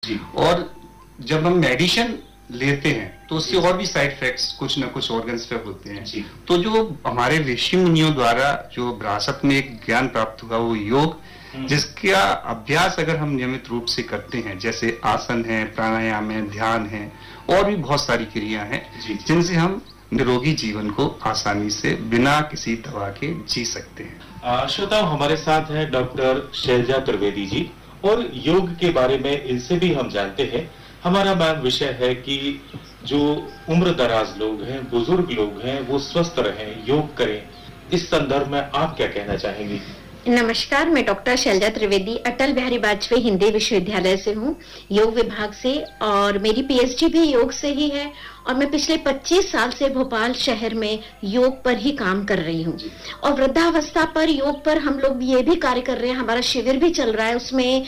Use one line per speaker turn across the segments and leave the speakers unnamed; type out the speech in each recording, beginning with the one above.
और जब हम मेडिसिन लेते हैं तो उससे और भी साइड इफेक्ट्स कुछ ना कुछ ऑर्गन्स पे होते हैं। तो जो हमारे ऋषि मुनियों द्वारा जो विरासत में एक ज्ञान प्राप्त हुआ वो योग, जिसका अभ्यास अगर हम नियमित रूप से करते हैं, जैसे आसन है, प्राणायाम है, ध्यान है और भी बहुत सारी क्रिया हैं जिनसे हम निरोगी जीवन को आसानी से बिना किसी दवा के जी सकते हैं।
श्रोताओं, हमारे साथ हैं डॉक्टर शैलजा त्रिवेदी जी और योग के बारे में इनसे भी हम जानते हैं। हमारा मैम विषय है कि जो उम्र दराज लोग हैं, बुजुर्ग लोग हैं, वो स्वस्थ रहें, योग करें। इस संदर्भ में आप क्या कहना चाहेंगी?
नमस्कार, मैं डॉक्टर शैलजा त्रिवेदी अटल बिहारी वाजपेयी हिंदी विश्वविद्यालय से हूँ, योग विभाग से, और मेरी पीएचडी भी योग से ही है। और मैं पिछले 25 साल से भोपाल शहर में योग पर ही काम कर रही हूँ। और वृद्धावस्था पर योग पर हम लोग ये भी कार्य कर रहे हैं, हमारा शिविर भी चल रहा है। उसमें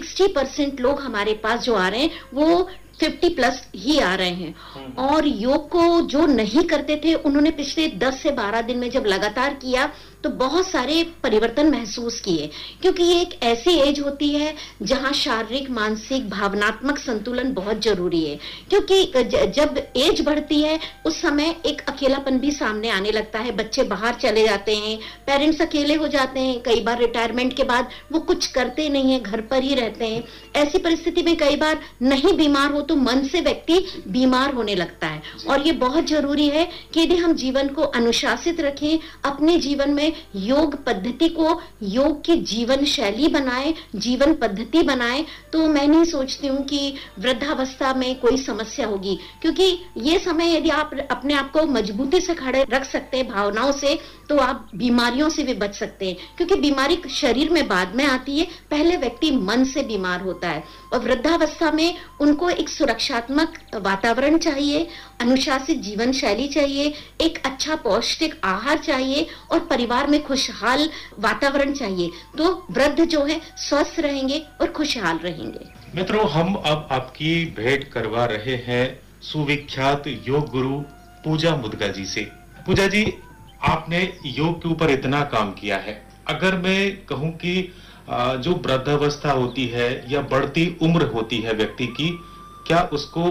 60% लोग हमारे पास जो आ रहे हैं वो 50+ ही आ रहे हैं। और योग को जो नहीं करते थे उन्होंने पिछले 10 से 12 दिन में जब लगातार किया तो बहुत सारे परिवर्तन महसूस किए, क्योंकि ये एक ऐसी एज होती है जहां शारीरिक, मानसिक, भावनात्मक संतुलन बहुत जरूरी है। क्योंकि जब एज बढ़ती है उस समय एक अकेलापन भी सामने आने लगता है। बच्चे बाहर चले जाते हैं, पेरेंट्स अकेले हो जाते हैं, कई बार रिटायरमेंट के बाद वो कुछ करते नहीं है, घर पर ही रहते हैं। ऐसी परिस्थिति में कई बार नहीं बीमार हो तो मन से व्यक्ति बीमार होने लगता है। और ये बहुत जरूरी है कि यदि हम जीवन को अनुशासित रखें, अपने जीवन में योग पद्धति को योग की जीवन शैली बनाए, जीवन पद्धति बनाए, तो मैं नहीं सोचती हूँ कि वृद्धावस्था में कोई समस्या होगी। क्योंकि ये समय यदि आप अपने आप को मजबूती से खड़े रख सकते हैं भावनाओं से, तो आप बीमारियों से भी बच सकते हैं। क्योंकि बीमारी शरीर में बाद में आती है, पहले व्यक्ति मन से बीमार होता है। और वृद्धावस्था में उनको एक सुरक्षात्मक वातावरण चाहिए, अनुशासित जीवन शैली चाहिए, एक अच्छा पौष्टिक आहार चाहिए और परिवार में खुशहाल वातावरण चाहिए। तो वृद्ध जो है स्वस्थ रहेंगे और खुशहाल रहेंगे।
मित्रों, हम अब आपकी भेंट करवा रहे हैं सुविख्यात योग गुरु पूजा मुदगा जी से। पूजा जी, आपने योग के ऊपर इतना काम किया है, अगर मैं कहूं कि जो वृद्धावस्था होती है या बढ़ती उम्र होती है व्यक्ति की, क्या उसको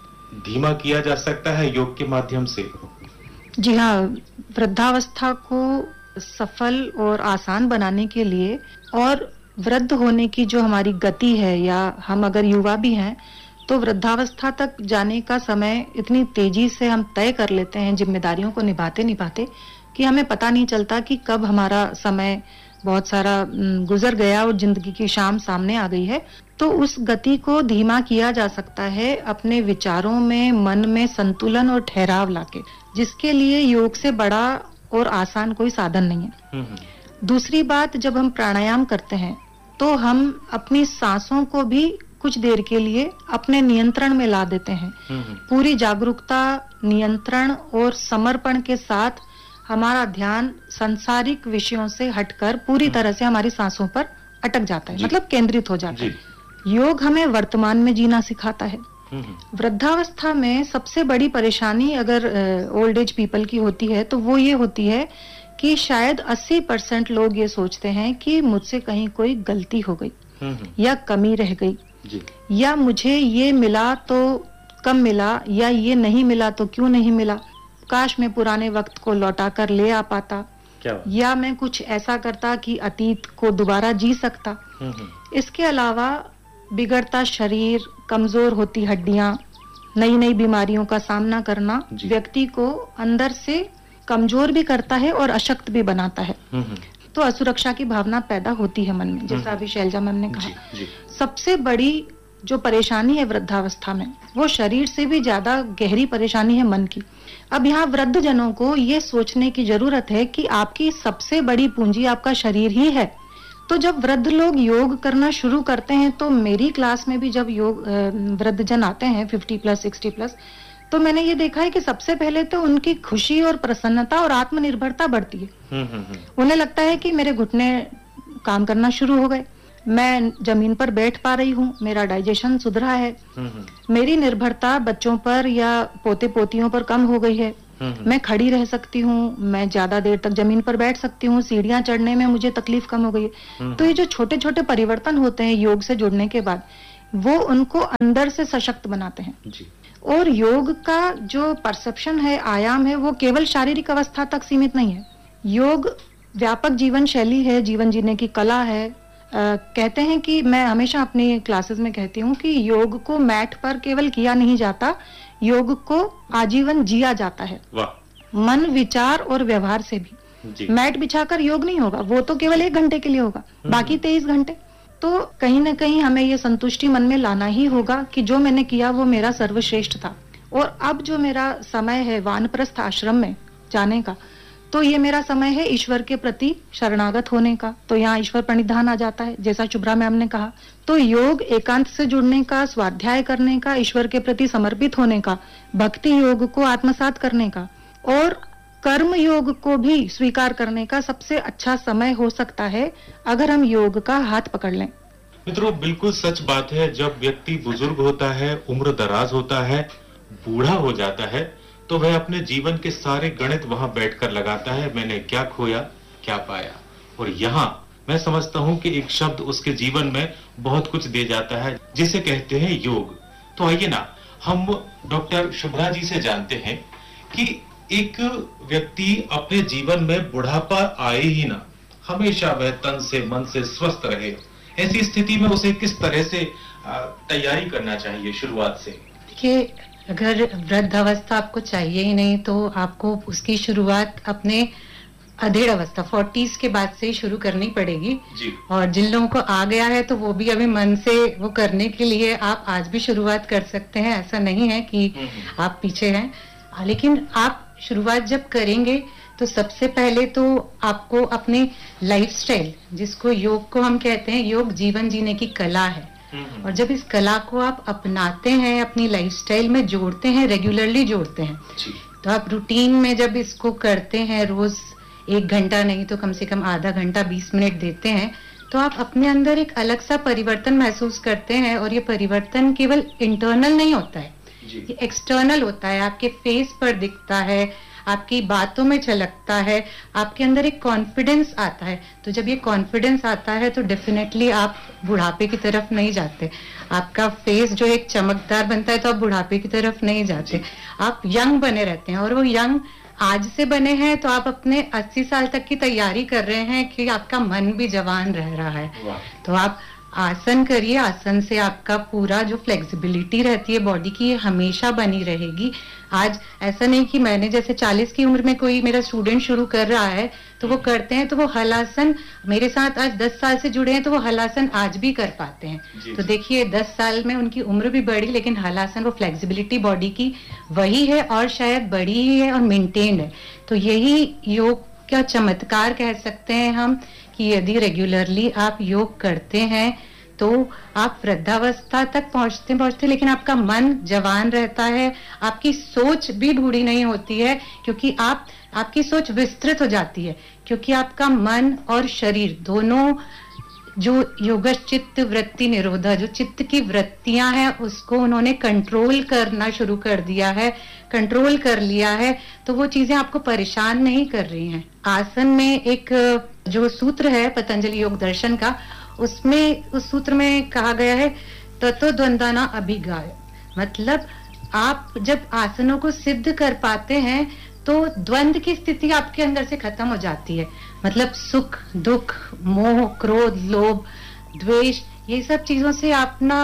धीमा किया जा सकता है योग के माध्यम से?
जी हाँ, वृद्धावस्था को सफल और आसान बनाने के लिए और वृद्ध होने की जो हमारी गति है, या हम अगर युवा भी हैं तो वृद्धावस्था तक जाने का समय इतनी तेजी से हम तय कर लेते हैं जिम्मेदारियों को निभाते निभाते कि हमें पता नहीं चलता कि कब हमारा समय बहुत सारा गुजर गया और जिंदगी की शाम सामने आ गई है। तो उस गति को धीमा किया जा सकता है अपने विचारों में, मन में संतुलन और ठहराव लाके, जिसके लिए योग से बड़ा और आसान कोई साधन नहीं है। दूसरी बात, जब हम प्राणायाम करते हैं तो हम अपनी सांसों को भी कुछ देर के लिए अपने नियंत्रण में ला देते हैं। पूरी जागरूकता, नियंत्रण और समर्पण के साथ हमारा ध्यान सांसारिक विषयों से हटकर पूरी तरह से हमारी सांसों पर अटक जाता है, मतलब केंद्रित हो जाता है। योग हमें वर्तमान में जीना सिखाता है। वृद्धावस्था में सबसे बड़ी परेशानी अगर ओल्ड एज पीपल की होती है तो वो ये होती है कि शायद 80% लोग ये सोचते हैं कि मुझसे कहीं कोई गलती हो गई या कमी रह गई, या मुझे ये मिला तो कम मिला, या ये नहीं मिला तो क्यों नहीं मिला, काश मैं पुराने वक्त को लौटा कर ले आ पाता, या मैं कुछ ऐसा करता कि अतीत को दोबारा जी सकता। इसके अलावा बिगड़ता शरीर, कमजोर होती हड्डियां, नई नई बीमारियों का सामना करना व्यक्ति को अंदर से कमजोर भी करता है और अशक्त भी बनाता है। तो असुरक्षा की भावना पैदा होती है मन में, जैसा अभी शैलजा मैम ने कहा। सबसे बड़ी जो परेशानी है वृद्धावस्था में, वो शरीर से भी ज्यादा गहरी परेशानी है मन की। अब यहाँ वृद्ध जनों को ये सोचने की जरूरत है कि आपकी सबसे बड़ी पूंजी आपका शरीर ही है। तो जब वृद्ध लोग योग करना शुरू करते हैं, तो मेरी क्लास में भी जब योग वृद्ध जन आते हैं 50+, 60+, तो मैंने ये देखा है कि सबसे पहले तो उनकी खुशी और प्रसन्नता और आत्मनिर्भरता बढ़ती है। उन्हें लगता है कि मेरे घुटने काम करना शुरू हो गए, मैं जमीन पर बैठ पा रही हूँ, मेरा डाइजेशन सुधरा है, मेरी निर्भरता बच्चों पर या पोते पोतियों पर कम हो गई है, मैं खड़ी रह सकती हूँ, मैं ज्यादा देर तक जमीन पर बैठ सकती हूँ, सीढ़ियां चढ़ने में मुझे तकलीफ कम हो गई है। तो ये जो छोटे छोटे परिवर्तन होते हैं योग से जुड़ने के बाद, वो उनको अंदर से सशक्त बनाते हैं
जी।
और योग का जो परसेप्शन है, आयाम है, वो केवल शारीरिक अवस्था तक सीमित नहीं है। योग व्यापक जीवन शैली है, जीवन जीने की कला है। कहते हैं कि मैं हमेशा अपनी क्लासेस में कहती हूँ कि योग को मैट पर केवल किया नहीं जाता, योग को आजीवन जिया जाता है।
वाह।
मन, विचार और व्यवहार से भी।
जी।
मैट बिछाकर योग नहीं होगा, वो तो केवल 1 घंटे के लिए होगा, बाकी 23 घंटे। तो कहीं ना कहीं हमें ये संतुष्टि मन में लाना ही होगा कि जो मैंने किया वो मेरा सर्वश्रेष्ठ था, और अब जो मेरा समय है वानप्रस्थ आश्रम में जाने का, तो ये मेरा समय है ईश्वर के प्रति शरणागत होने का। तो यहाँ ईश्वर प्रणिधान आ जाता है, जैसा शुभ्रा मैम ने कहा। तो योग एकांत से जुड़ने का, स्वाध्याय करने का, ईश्वर के प्रति समर्पित होने का, भक्ति योग को आत्मसात करने का और कर्म योग को भी स्वीकार करने का सबसे अच्छा समय हो सकता है अगर हम योग का हाथ पकड़ लें।
मित्रों, बिल्कुल सच बात है। जब व्यक्ति बुजुर्ग होता है, उम्र दराज होता है, बूढ़ा हो जाता है, तो वह अपने जीवन के सारे गणित वहां बैठकर लगाता है, मैंने क्या खोया, क्या पाया। और यहाँ मैं समझता हूँ कि एक शब्द उसके जीवन में बहुत कुछ दे जाता है, जिसे कहते हैं योग। तो आइए ना, हम डॉक्टर शुभ्रा जी से जानते हैं कि एक व्यक्ति अपने जीवन में बुढ़ापा आए ही ना, हमेशा वह तन से मन से स्वस्थ रहे, ऐसी स्थिति में उसे किस तरह से तैयारी करना चाहिए शुरुआत से?
देखिए, अगर वृद्ध अवस्था आपको चाहिए ही नहीं तो आपको उसकी शुरुआत अपने अधेड़ अवस्था 40s के बाद से ही शुरू करनी पड़ेगी
जी।
और जिन लोगों को आ गया है तो वो भी अभी मन से वो करने के लिए आप आज भी शुरुआत कर सकते हैं। ऐसा नहीं है कि आप पीछे हैं, लेकिन आप शुरुआत जब करेंगे तो सबसे पहले तो आपको अपने लाइफस्टाइल, जिसको योग को हम कहते हैं, योग जीवन जीने की कला है, और जब इस कला को आप अपनाते हैं, अपनी लाइफस्टाइल में जोड़ते हैं, रेगुलरली जोड़ते हैं, तो आप रूटीन में जब इसको करते हैं, रोज 1 घंटा नहीं तो कम से कम आधा घंटा 20 मिनट देते हैं, तो आप अपने अंदर एक अलग सा परिवर्तन महसूस करते हैं। और ये परिवर्तन केवल इंटरनल नहीं होता है, ये एक्सटर्नल होता है, आपके फेस पर दिखता है, आपकी बातों में झलकता है, आपके अंदर एक कॉन्फिडेंस आता है। तो जब ये कॉन्फिडेंस आता है तो डेफिनेटली आप बुढ़ापे की तरफ नहीं जाते, आपका फेस जो एक चमकदार बनता है तो आप बुढ़ापे की तरफ नहीं जाते, आप यंग बने रहते हैं। और वो यंग आज से बने हैं तो आप अपने 80 साल तक की तैयारी कर रहे हैं कि आपका मन भी जवान रह रहा है। तो आप आसन करिए, आसन से आपका पूरा जो फ्लेक्सिबिलिटी रहती है बॉडी की, ये हमेशा बनी रहेगी। आज ऐसा नहीं कि मैंने जैसे 40 की उम्र में कोई मेरा स्टूडेंट शुरू कर रहा है तो वो करते हैं, तो वो हलासन मेरे साथ आज 10 साल से जुड़े हैं तो वो हलासन आज भी कर पाते हैं। तो देखिए 10 साल में उनकी उम्र भी बढ़ी, लेकिन हलासन, वो फ्लेक्सिबिलिटी बॉडी की वही है और शायद बड़ी ही है और मेंटेन्ड है। तो यही योग का चमत्कार कह सकते हैं हम कि यदि रेगुलरली आप योग करते हैं तो आप वृद्धावस्था तक पहुंचते लेकिन आपका मन जवान रहता है, आपकी सोच भी बूढ़ी नहीं होती है, क्योंकि आपकी सोच विस्तृत हो जाती है, क्योंकि आपका मन और शरीर दोनों, जो योग चित्त वृत्ति निरोधा, जो चित्त की वृत्तियां हैं उसको उन्होंने कंट्रोल करना शुरू कर दिया है, कंट्रोल कर लिया है, तो वो चीजें आपको परेशान नहीं कर रही हैं। आसन में एक जो सूत्र है पतंजलि योग दर्शन का, उसमें उस सूत्र में कहा गया है ततो द्वंद्वाना अभिगाय, मतलब आप जब आसनों को सिद्ध कर पाते हैं तो द्वंद्व की स्थिति आपके अंदर से खत्म हो जाती है। मतलब सुख, दुख, मोह, क्रोध, लोभ, द्वेष, ये सब चीजों से आप ना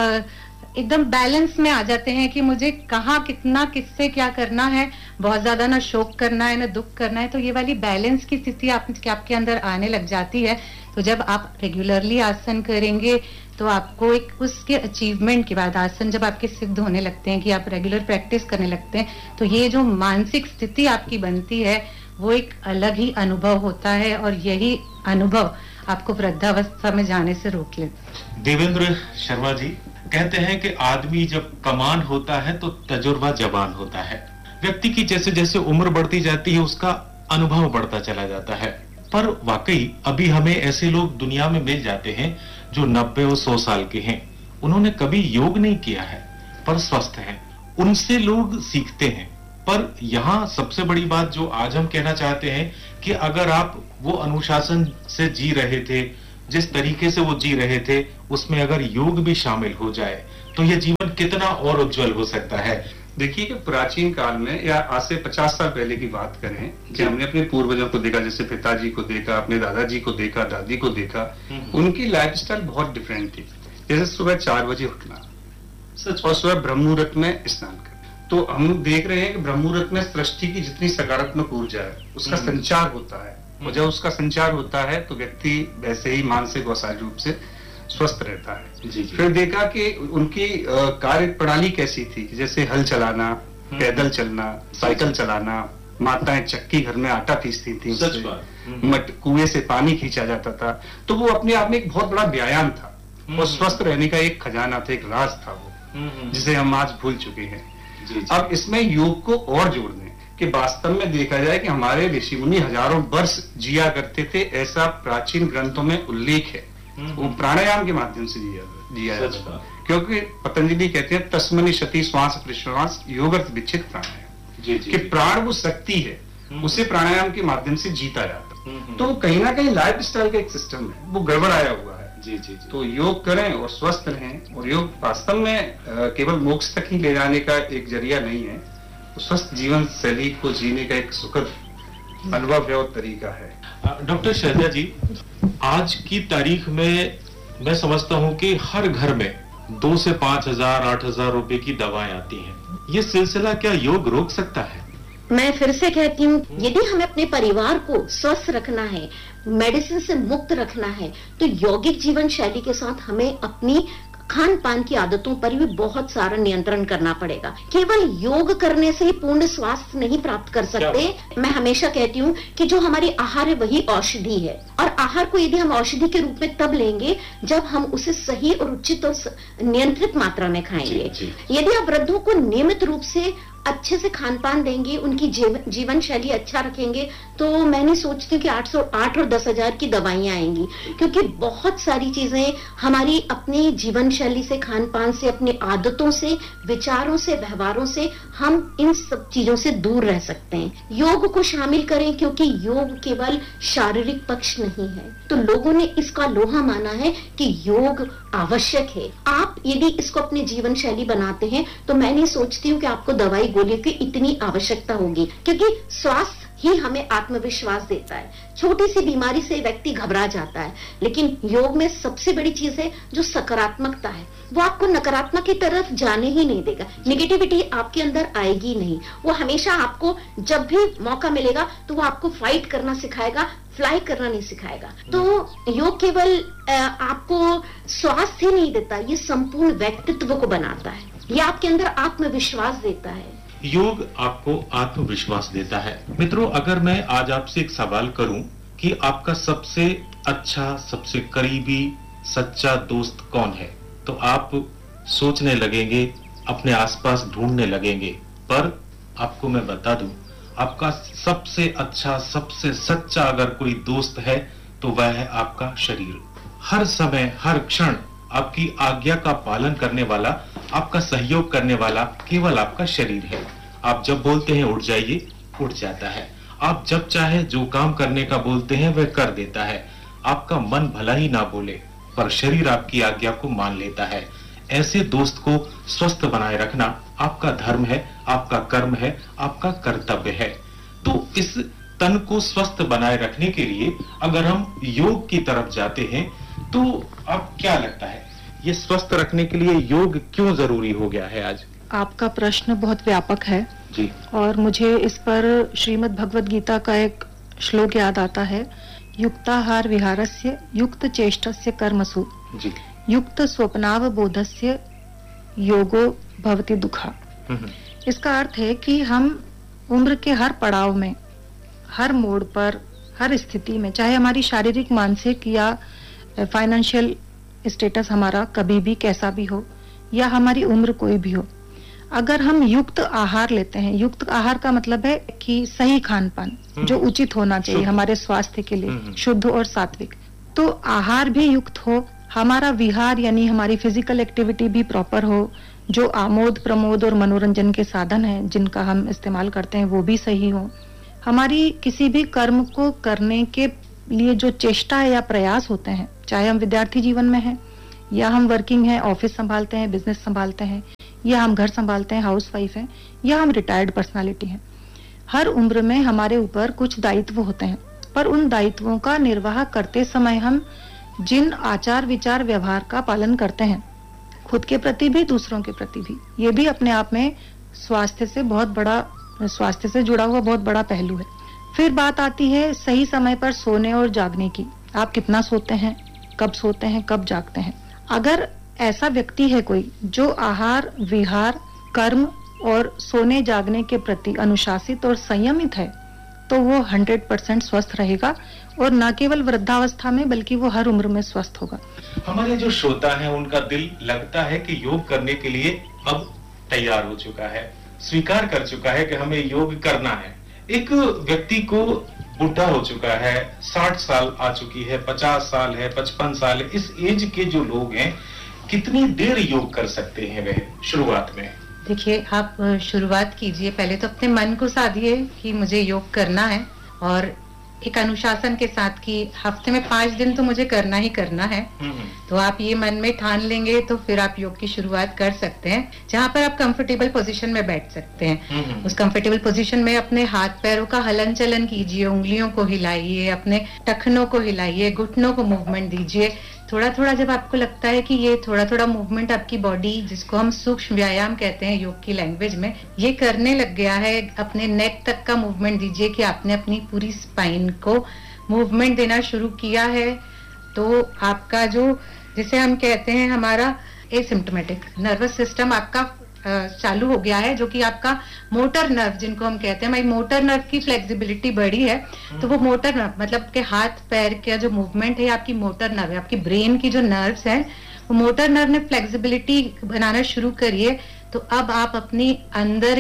एकदम बैलेंस में आ जाते हैं कि मुझे कहाँ कितना किससे क्या करना है, बहुत ज्यादा ना शोक करना है ना दुख करना है। तो ये वाली बैलेंस की स्थिति आपके अंदर आने लग जाती है। तो जब आप रेगुलरली आसन करेंगे तो आपको एक उसके अचीवमेंट के बाद, आसन जब आपके सिद्ध होने लगते हैं कि आप रेगुलर प्रैक्टिस करने लगते हैं, तो ये जो मानसिक स्थिति आपकी बनती है वो एक अलग ही अनुभव होता है, और यही अनुभव आपको वृद्धावस्था में जाने से रोक लेता।
देवेंद्र शर्मा जी कहते हैं कि आदमी जब कमान होता है तो तजुर्बा जवान होता है। व्यक्ति की जैसे जैसे उम्र बढ़ती जाती है उसका अनुभव बढ़ता चला जाता है। पर वाकई अभी हमें ऐसे लोग दुनिया में मिल जाते हैं जो 90 और 100 साल के हैं, उन्होंने कभी योग नहीं किया है पर स्वस्थ हैं, उनसे लोग सीखते हैं। पर यहाँ सबसे बड़ी बात जो आज हम कहना चाहते हैं कि अगर आप वो अनुशासन से जी रहे थे, जिस तरीके से वो जी रहे थे उसमें अगर योग भी शामिल हो जाए तो ये जीवन कितना और उज्जवल हो सकता है।
देखिए कि प्राचीन काल में या आज से 50 साल पहले की बात करें कि हमने अपने पूर्वजों को देखा, जैसे पिताजी को देखा, अपने दादाजी को देखा, दादी को देखा, उनकी लाइफस्टाइल बहुत डिफरेंट थी। जैसे सुबह 4 बजे उठना और सुबह ब्रह्म मुहूर्त में स्नान करना। तो हम देख रहे हैं कि ब्रह्म मुहूर्त में सृष्टि की जितनी सकारात्मक ऊर्जा है उसका संचार होता है, और जब उसका संचार होता है तो व्यक्ति वैसे ही मानसिक और शारीरिक रूप से स्वस्थ रहता है।
जी।
फिर देखा कि उनकी कार्य प्रणाली कैसी थी, जैसे हल चलाना, पैदल चलना, साइकिल चलाना, माताएं चक्की घर में आटा पीसती थी, मट कुएं से पानी खींचा जाता था। तो वो अपने आप में एक बहुत बड़ा व्यायाम था और स्वस्थ रहने का एक खजाना था, एक राज था वो, जिसे हम आज भूल चुके हैं। अब इसमें योग को और जोड़ दें कि वास्तव में देखा जाए कि हमारे ऋषि मुनि हजारों वर्ष जिया करते थे, ऐसा प्राचीन ग्रंथों में उल्लेख है। वो प्राणायाम के माध्यम से जिया जाता था, क्योंकि पतंजलि कहते हैं तस्मनि शति श्वास प्रश्वास योगर्थ विच्छित प्राणायाम, कि प्राण वो शक्ति है, उसे प्राणायाम के माध्यम से जीता जाता है। तो कहीं ना कहीं लाइफ स्टाइल का एक सिस्टम है, वो गड़बड़ाया हुआ है। तो योग करें और स्वस्थ रहें, और योग वास्तव में केवल मोक्ष तक ही ले जाने का एक जरिया नहीं है, तो स्वस्थ जीवन शैली को जीने का एक सुखद अनुभव है और तरीका है।
डॉक्टर शैलजा जी, आज की तारीख में मैं समझता हूं कि हर घर में 2 से 5,000 8,000 रुपए की दवाएं आती हैं। ये सिलसिला क्या योग रोक सकता है?
मैं फिर से कहती हूँ, यदि हमें अपने परिवार को स्वस्थ रखना है, मेडिसिन से मुक्त रखना है, तो यौगिक जीवन शैली के साथ हमें अपनी खान पान की आदतों पर भी बहुत सारा नियंत्रण करना पड़ेगा। केवल योग करने से ही पूर्ण स्वास्थ्य नहीं प्राप्त कर सकते। मैं हमेशा कहती हूँ कि जो हमारी आहार है वही औषधि है, और आहार को यदि हम औषधि के रूप में तब लेंगे जब हम उसे सही और उचित और नियंत्रित मात्रा में खाएंगे। यदि आप वृद्धों को नियमित रूप से अच्छे से खान पान देंगे, उनकी जीवन शैली अच्छा रखेंगे, तो मैं नहीं सोचती कि 8 और 10,000 की दवाइयां आएंगी, क्योंकि बहुत सारी चीजें हमारी अपनी जीवन शैली से, खान पान से, अपनी आदतों से, विचारों से, व्यवहारों से हम इन सब चीजों से दूर रह सकते हैं। योग को शामिल करें, क्योंकि योग केवल शारीरिक पक्ष नहीं है, तो लोगों ने इसका लोहा माना है कि योग आवश्यक है। आप यदि इसको अपनी जीवन शैली बनाते हैं तो मैं नहीं सोचती हूँ कि आपको दवाई गोलियों की इतनी आवश्यकता होगी, क्योंकि स्वास्थ्य ही हमें आत्मविश्वास देता है। छोटी सी बीमारी से व्यक्ति घबरा जाता है, लेकिन योग में सबसे बड़ी चीज है जो सकारात्मकता है, वो आपको नकारात्मक की तरफ जाने ही नहीं देगा। नेगेटिविटी आपके अंदर आएगी नहीं। वो हमेशा आपको जब भी मौका मिलेगा तो वो आपको फाइट करना सिखाएगा, फ्लाई करना नहीं सिखाएगा। तो योग केवल आपको स्वास्थ्य ही नहीं देता, ये संपूर्ण व्यक्तित्व को बनाता है, ये आपके अंदर आत्मविश्वास देता है।
योग आपको आत्मविश्वास देता है। मित्रों, अगर मैं आज आपसे एक सवाल करूं कि आपका सबसे अच्छा, सबसे करीबी, सच्चा दोस्त कौन है, तो आप सोचने लगेंगे, अपने आसपास ढूंढने लगेंगे। पर आपको मैं बता दूं, आपका सबसे अच्छा, सबसे सच्चा अगर कोई दोस्त है तो वह है आपका शरीर। हर समय, हर क्षण आपकी आज्ञा का पालन करने वाला, आपका सहयोग करने वाला केवल आपका शरीर है। आप जब बोलते हैं उठ जाइए, उठ जाता है। आप जब चाहे जो काम करने का बोलते हैं वह कर देता है। आपका मन भला ही ना बोले, पर शरीर आपकी आज्ञा को मान लेता है। ऐसे दोस्त को स्वस्थ बनाए रखना आपका धर्म है, आपका कर्म है, आपका कर्तव्य है। तो इस तन को स्वस्थ बनाए रखने के लिए अगर हम योग की तरफ जाते हैं तो अब क्या लगता है, ये स्वस्थ रखने के लिए योग क्यों जरूरी हो गया है आज?
आपका प्रश्न बहुत व्यापक है
जी,
और मुझे इस पर श्रीमद् भगवद गीता का एक श्लोक याद आता है, युक्ताहार विहारस्य युक्त चेष्टस्य कर्मसु
जी,
युक्त स्वप्नावबोधस्य योगो भवति दुखा। इसका अर्थ है कि हम उम्र के हर पड़ाव में, हर मोड़ पर, हर स्थिति में, चाहे हमारी शारीरिक, मानसिक या फाइनेंशियल स्टेटस हमारा कभी भी कैसा भी हो, या हमारी उम्र कोई भी हो, अगर हम युक्त आहार लेते हैं, युक्त आहार का मतलब है कि सही खान पान जो उचित होना चाहिए हमारे स्वास्थ्य के लिए, शुद्ध और सात्विक, तो आहार भी युक्त हो, हमारा विहार यानी हमारी फिजिकल एक्टिविटी भी प्रॉपर हो, जो आमोद प्रमोद और मनोरंजन के साधन हैं जिनका हम इस्तेमाल करते हैं वो भी सही हो, हमारी किसी भी कर्म को करने के लिए जो चेष्टा है या प्रयास होते हैं, चाहे हम विद्यार्थी जीवन में हैं या हम वर्किंग हैं, ऑफिस संभालते हैं, बिजनेस संभालते हैं, या हम घर संभालते हैं, हाउस वाइफ हैं, या हम रिटायर्ड पर्सनालिटी हैं, हर उम्र में हमारे ऊपर कुछ दायित्व होते हैं। पर उन दायित्वों का निर्वाह करते समय हम जिन आचार विचार व्यवहार का पालन करते हैं, खुद के प्रति भी दूसरों के प्रति भी, ये भी अपने आप में स्वास्थ्य से जुड़ा हुआ बहुत बड़ा पहलू है। फिर बात आती है सही समय पर सोने और जागने की। आप कितना सोते हैं, कब सोते हैं, कब जागते हैं। अगर ऐसा व्यक्ति है कोई जो आहार विहार कर्म और सोने जागने के प्रति अनुशासित और संयमित है, तो वो 100% स्वस्थ रहेगा और न केवल वृद्धावस्था में बल्कि वो हर उम्र में स्वस्थ होगा।
हमारे जो श्रोता हैं उनका दिल लगता है कि योग करने के लिए अब तैयार हो चुका है, स्वीकार कर चुका है कि हमें योग करना है। एक व्यक्ति को बुढ़ा हो चुका है, 60 साल आ चुकी है, 50 साल है, 55 साल है, इस एज के जो लोग हैं कितनी देर योग कर सकते हैं वह शुरुआत में?
देखिए, आप शुरुआत कीजिए, पहले तो अपने मन को साधिए कि मुझे योग करना है, और एक अनुशासन के साथ कि हफ्ते में 5 दिन तो मुझे करना ही करना है। तो आप ये मन में ठान लेंगे तो फिर आप योग की शुरुआत कर सकते हैं, जहाँ पर आप कंफर्टेबल पोजीशन में बैठ सकते हैं। उस कंफर्टेबल पोजीशन में अपने हाथ पैरों का हलन चलन कीजिए, उंगलियों को हिलाइए, अपने टखनों को हिलाइए, घुटनों को मूवमेंट दीजिए। थोड़ा थोड़ा जब आपको लगता है कि ये थोड़ा थोड़ा मूवमेंट आपकी बॉडी, जिसको हम सूक्ष्म व्यायाम कहते हैं योग की लैंग्वेज में, ये करने लग गया है, अपने नेक तक का मूवमेंट दीजिए कि आपने अपनी पूरी स्पाइन को मूवमेंट देना शुरू किया है, तो आपका जो, जिसे हम कहते हैं हमारा एसिम्प्टोमेटिक नर्वस सिस्टम आपका चालू हो गया है, जो कि आपका मोटर नर्व जिनको हम कहते हैं, भाई मोटर नर्व की फ्लेक्सिबिलिटी बढ़ी है। तो वो मोटर नर्व मतलब के हाथ पैर का जो मूवमेंट है आपकी मोटर नर्व है, आपकी ब्रेन की जो नर्व्स हैं वो मोटर नर्व ने फ्लेक्सिबिलिटी बनाना शुरू करिए। तो अब आप अपनी अंदर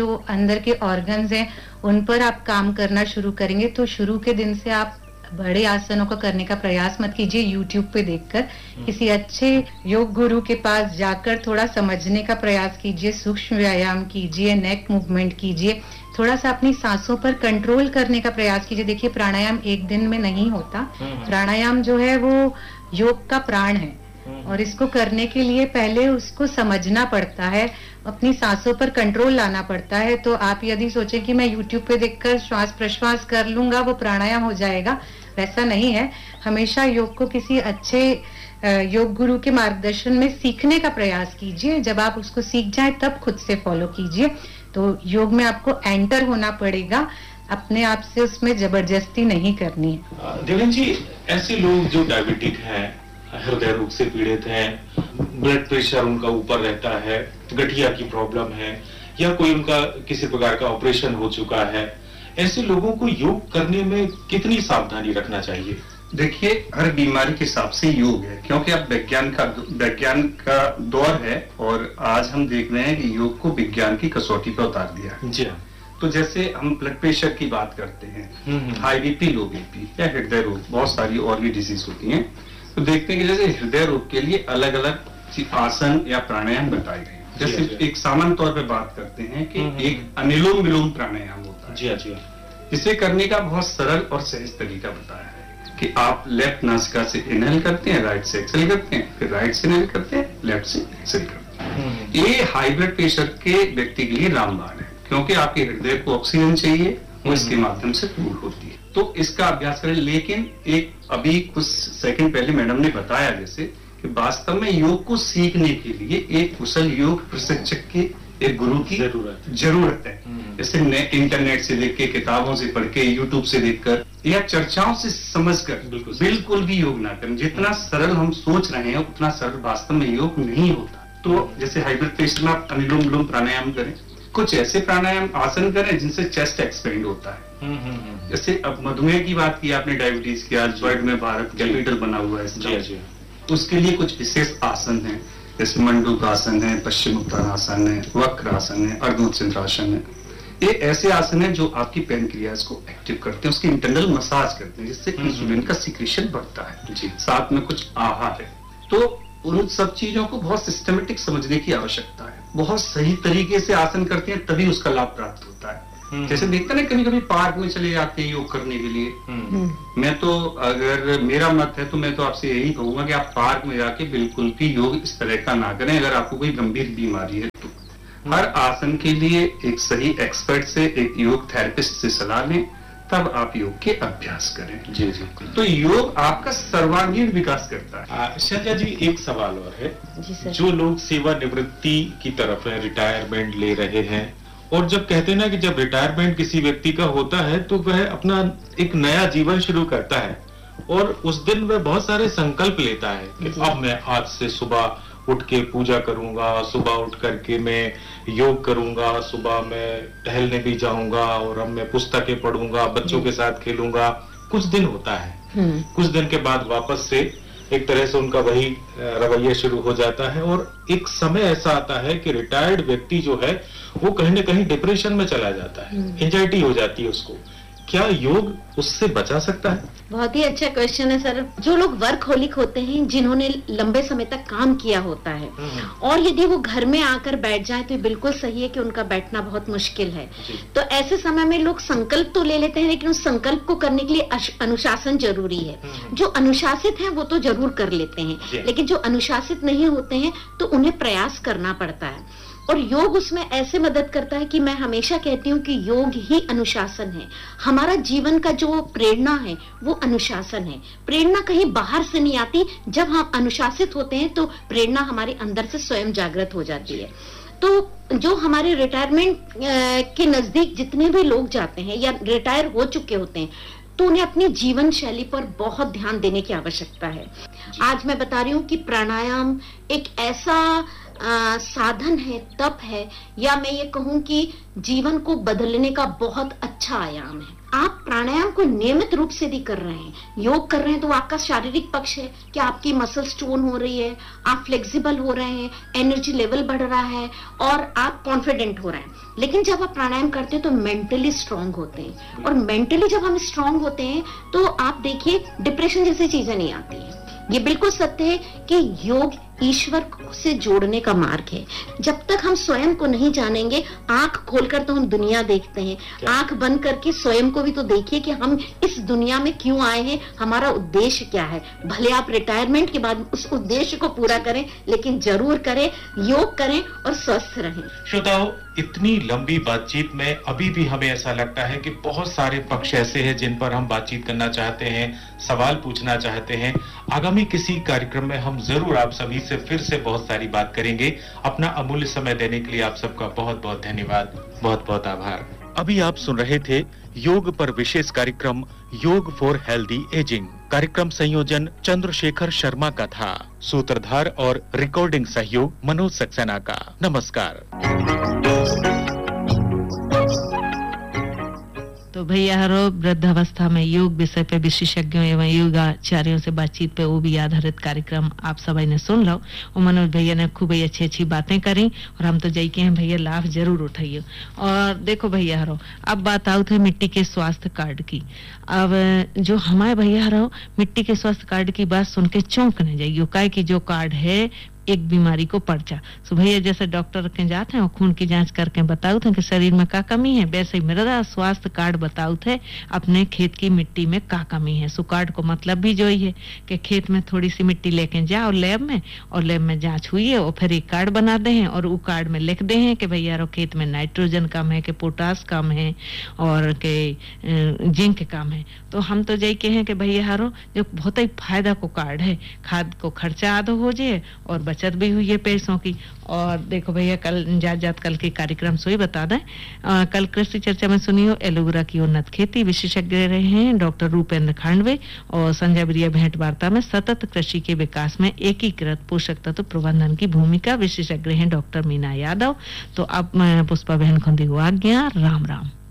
के ऑर्गन्स हैं उन पर आप काम करना शुरू करेंगे। तो शुरू के दिन से आप बड़े आसनों को करने का प्रयास मत कीजिए, यूट्यूब पे देखकर किसी अच्छे योग गुरु के पास जाकर थोड़ा समझने का प्रयास कीजिए, सूक्ष्म व्यायाम कीजिए, नेक मूवमेंट कीजिए, थोड़ा सा अपनी सांसों पर कंट्रोल करने का प्रयास कीजिए। देखिए, प्राणायाम एक दिन में नहीं होता, प्राणायाम जो है वो योग का प्राण है, और इसको करने के लिए पहले उसको समझना पड़ता है, अपनी सांसों पर कंट्रोल लाना पड़ता है। तो आप यदि सोचें कि मैं यूट्यूब पे देखकर श्वास प्रश्वास कर लूंगा वो प्राणायाम हो जाएगा, वैसा नहीं है। हमेशा योग को किसी अच्छे योग गुरु के मार्गदर्शन में सीखने का प्रयास कीजिए। जब आप उसको सीख जाए तब खुद से फॉलो कीजिए। तो योग में आपको एंटर होना पड़ेगा, अपने आप से उसमें जबरदस्ती नहीं करनी है।
देवेन जी, ऐसे लोग जो डायबिटिक हैं, हृदय रोग से पीड़ित हैं, ब्लड प्रेशर उनका ऊपर रहता है, गठिया की प्रॉब्लम है, या कोई उनका किसी प्रकार का ऑपरेशन हो चुका है, ऐसे लोगों को योग करने में कितनी सावधानी रखना चाहिए?
देखिए, हर बीमारी के हिसाब से योग है, क्योंकि अब विज्ञान का दौर है, और आज हम देख रहे हैं कि योग को विज्ञान की कसौटी पर उतार दिया है।
जी हाँ।
तो जैसे हम ब्लड प्रेशर की बात करते हैं, हाई बीपी, लो बीपी या हृदय रोग, बहुत सारी और भी डिजीज होती हैं। तो देखते हैं कि जैसे हृदय रोग के लिए अलग अलग आसन या प्राणायाम बताए गए। जैसे एक सामान्य तौर पे बात करते हैं कि एक अनुलोम विलोम प्राणायाम होता है।
जी हाँ।
इसे करने का बहुत सरल और सहज तरीका बताया है कि आप लेफ्ट नासिका से इनहेल करते हैं, राइट से एक्सहेल करते हैं, फिर राइट से इनहेल करते हैं, लेफ्ट से एक्सहेल करते हैं। ये हाई ब्लड प्रेशर के व्यक्ति के लिए रामबाण है, क्योंकि आपके हृदय को ऑक्सीजन चाहिए, वो इसके माध्यम से पूर्ण होती है। तो इसका अभ्यास करें। लेकिन एक अभी कुछ सेकंड पहले मैडम ने बताया जैसे कि वास्तव में योग को सीखने के लिए एक कुशल योग प्रशिक्षक की, एक गुरु की जरूरत है। जैसे इंटरनेट से देख के, किताबों से पढ़ के, यूट्यूब से देखकर या चर्चाओं से समझकर बिल्कुल भी योग ना करें। जितना सरल हम सोच रहे हैं उतना सरल वास्तव में योग नहीं होता। तो जैसे हाई ब्लड प्रेशर में आप अनुलोम विलोम प्राणायाम करें, कुछ ऐसे प्राणायाम आसन करें जिनसे चेस्ट एक्सपेंड होता है। जैसे अब मधुमेह की बात की आपने, डायबिटीज की, आज वर्ल्ड में भारत कैपिटल बना हुआ है इसका, उसके लिए कुछ विशेष आसन हैं, जैसे मंडूक आसन है, पश्चिम उत्तानासन है, वक्र आसन है, अर्धोत्तरासन है। ये ऐसे आसन है जो आपकी पैनक्रियाज को एक्टिव करते हैं, उसकी इंटरनल मसाज करते हैं, जिससे इंसुलिन का सिक्रेशन बढ़ता है। साथ में कुछ आहार है। तो उन सब चीजों को बहुत सिस्टमेटिक समझने की आवश्यकता है। बहुत सही तरीके से आसन करते हैं तभी उसका लाभ प्राप्त होता है। जैसे देखते ना कभी कभी पार्क में चले जाते हैं योग करने के लिए। मैं तो, अगर मेरा मत है तो मैं तो आपसे यही कहूंगा कि आप पार्क में जाके बिल्कुल भी योग इस तरह का ना करें। अगर आपको कोई गंभीर बीमारी है तो हर आसन के लिए एक सही एक्सपर्ट से, एक योग थेरेपिस्ट से सलाह लें, तब आप योग के अभ्यास करें।
जी जी।
तो योग आपका सर्वांगीण विकास करता है।
शैलजा जी, एक सवाल और है।
जी सर।
जो लोग सेवानिवृत्ति की तरफ है, रिटायरमेंट ले रहे हैं, और जब कहते हैं ना कि जब रिटायरमेंट किसी व्यक्ति का होता है तो वह अपना एक नया जीवन शुरू करता है, और उस दिन वह बहुत सारे संकल्प लेता है कि अब मैं आज से सुबह उठ के पूजा करूंगा, सुबह उठ करके मैं योग करूंगा, सुबह मैं टहलने भी जाऊंगा, और अब मैं पुस्तकें पढ़ूंगा, बच्चों के साथ खेलूंगा। कुछ दिन होता है, कुछ दिन के बाद वापस से एक तरह से उनका वही रवैया शुरू हो जाता है, और एक समय ऐसा आता है कि रिटायर्ड व्यक्ति जो है वो कहीं ना कहीं डिप्रेशन में चला जाता है, एंजाइटी हो जाती है उसको। क्या योग उससे बचा सकता है?
बहुत ही अच्छा क्वेश्चन है सर। जो लोग वर्कहोलिक होते हैं, जिन्होंने लंबे समय तक काम किया होता है, और यदि वो घर में आकर बैठ जाए तो बिल्कुल सही है कि उनका बैठना बहुत मुश्किल है। तो ऐसे समय में लोग संकल्प तो ले लेते हैं, लेकिन उस संकल्प को करने के लिए अनुशासन जरूरी है। जो अनुशासित है वो तो जरूर कर लेते हैं, लेकिन जो अनुशासित नहीं होते हैं तो उन्हें प्रयास करना पड़ता है। और योग उसमें ऐसे मदद करता है कि मैं हमेशा कहती हूँ कि योग ही अनुशासन है। हमारा जीवन का जो प्रेरणा है वो अनुशासन है। प्रेरणा कहीं बाहर से नहीं आती। जब हम अनुशासित होते हैं तो प्रेरणा हमारे अंदर से स्वयं जागृत हो जाती है। तो जो हमारे रिटायरमेंट के नजदीक जितने भी लोग जाते हैं या रिटायर हो चुके होते हैं, तो उन्हें अपनी जीवन शैली पर बहुत ध्यान देने की आवश्यकता है। आज मैं बता रही हूँ कि प्राणायाम एक ऐसा साधन है, तप है, या मैं ये कहूँ कि जीवन को बदलने का बहुत अच्छा आयाम है। आप प्राणायाम को नियमित रूप से भी कर रहे हैं, योग कर रहे हैं, तो आपका शारीरिक पक्ष है कि आपकी मसल्स टोन हो रही है, आप फ्लेक्सिबल हो रहे हैं, एनर्जी लेवल बढ़ रहा है और आप कॉन्फिडेंट हो रहे हैं। लेकिन जब आप प्राणायाम करते हैं तो मेंटली स्ट्रांग होते हैं, और मेंटली जब हम स्ट्रांग होते हैं तो आप देखिए डिप्रेशन जैसी चीजें नहीं आती है। ये बिल्कुल सत्य है कि योग ईश्वर से जोड़ने का मार्ग है। जब तक हम स्वयं को नहीं जानेंगे, आंख खोलकर तो हम दुनिया देखते हैं, आंख बंद करके स्वयं को भी तो देखिए कि हम इस दुनिया में क्यों आए हैं, हमारा उद्देश्य क्या है। भले आप रिटायरमेंट के बाद उस उद्देश्य को पूरा करें, लेकिन जरूर करें, योग करें और स्वस्थ रहें।
श्रोताओं, इतनी लंबी बातचीत में अभी भी हमें ऐसा लगता है कि बहुत सारे पक्ष ऐसे हैं जिन पर हम बातचीत करना चाहते हैं, सवाल पूछना चाहते हैं। आगामी किसी कार्यक्रम में हम जरूर आप सभी से फिर से बहुत सारी बात करेंगे। अपना अमूल्य समय देने के लिए आप सबका बहुत बहुत धन्यवाद, बहुत बहुत आभार। अभी आप सुन रहे थे योग पर विशेष कार्यक्रम योग फॉर हेल्दी एजिंग। कार्यक्रम संयोजन चंद्रशेखर शर्मा का था, सूत्रधार और रिकॉर्डिंग सहयोग मनोज सक्सेना का। नमस्कार।
तो भैया हरो वृद्धावस्था में योग विषय पे विशेषज्ञों एवं योगाचार्यों से बातचीत पे वो भी आधारित कार्यक्रम आप सभी ने सुन लो। और मनोज भैया ने खूब ही अच्छी बातें करी, और हम तो जाई के हैं भैया लाभ जरूर उठाइए। और देखो भैया हरो, अब बात आउत है मिट्टी के स्वास्थ्य कार्ड की। अब जो हमारे भैया हरो मिट्टी के स्वास्थ्य कार्ड की बात सुन के चौंकने जाइयो, काहे कि जो कार्ड है एक बीमारी को पर्चा। सो भैया जैसे डॉक्टर के जाते हैं और खून की जांच करके बताओ थे कि शरीर में क्या कमी है, वैसे ही मृदा स्वास्थ्य कार्ड बताओ थे अपने खेत की मिट्टी में क्या कमी है। सो कार्ड को मतलब भी जो ही है कि खेत में थोड़ी सी मिट्टी लेके जाओ लैब में, और लैब में जांच हुई है और फिर एक कार्ड बना दे हैं, और वो कार्ड में लिख दे हैं कि भैया रो खेत में नाइट्रोजन कम है, कि पोटास कम है, और के जिंक कम है। तो हम तो यही कहें कि भैया हारो जो बहुत ही फायदा को कार्ड है, खाद को खर्चा आधा हो जाए और बचत भी हुई है पैसों की। और देखो भैया कल जात कल के कार्यक्रम से ही बता दें, कल कृषि चर्चा में सुनियो एलोवेरा की उन्नत खेती, विशेषज्ञ रहे हैं डॉक्टर रूपेंद्र खांडवे, और संजय बिरिया भेंट वार्ता में सतत कृषि के विकास में एकीकृत पोषक तत्व प्रबंधन की भूमिका, विशेषज्ञ हैं डॉक्टर मीना यादव। तो अब मैं पुष्पा बहन खुंदी को आज्ञा, राम राम।